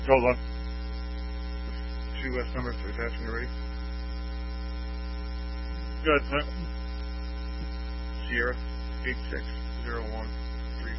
Hold on. Two West numbers to attaching already. Good, sir. Sierra 8601.